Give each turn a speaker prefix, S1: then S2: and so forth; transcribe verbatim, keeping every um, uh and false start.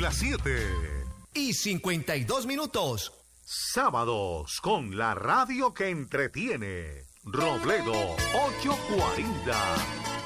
S1: las siete
S2: y cincuenta y dos minutos.
S1: Sábados con la radio que entretiene. Robledo ocho cuarenta.